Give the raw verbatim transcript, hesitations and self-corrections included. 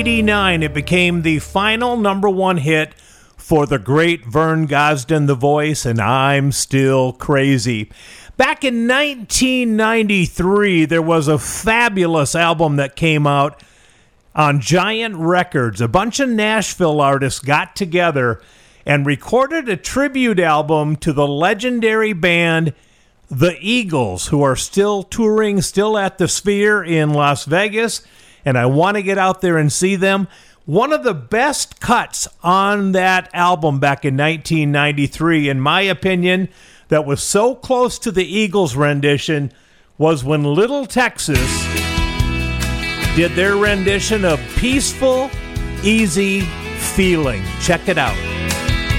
eighty-nine, it became the final number one hit for the great Vern Gosdin, the voice, and I'm Still Crazy. Back in nineteen ninety-three, there was a fabulous album that came out on Giant Records. A bunch of Nashville artists got together and recorded a tribute album to the legendary band The Eagles, who are still touring, still at the Sphere in Las Vegas, and I want to get out there and see them. One of the best cuts on that album back in nineteen ninety-three, in my opinion, that was so close to the Eagles rendition, was when Little Texas did their rendition of Peaceful, Easy Feeling. Check it out.